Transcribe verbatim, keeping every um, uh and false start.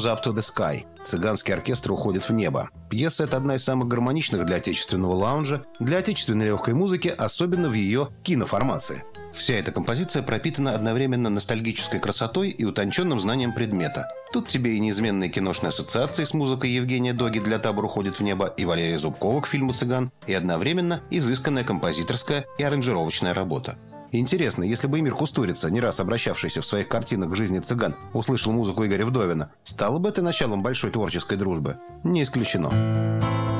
up to the sky». Цыганский оркестр уходит в небо. Пьеса – это одна из самых гармоничных для отечественного лаунжа, для отечественной легкой музыки, особенно в ее киноформации. Вся эта композиция пропитана одновременно ностальгической красотой и утонченным знанием предмета. Тут тебе и неизменные киношные ассоциации с музыкой Евгения Доги для «Табор уходит в небо» и Валерия Зубкова к фильму «Цыган», и одновременно изысканная композиторская и аранжировочная работа. Интересно, если бы Эмир Кустурица, не раз обращавшийся в своих картинах к жизни цыган, услышал музыку Игоря Вдовина, стало бы это началом большой творческой дружбы? Не исключено.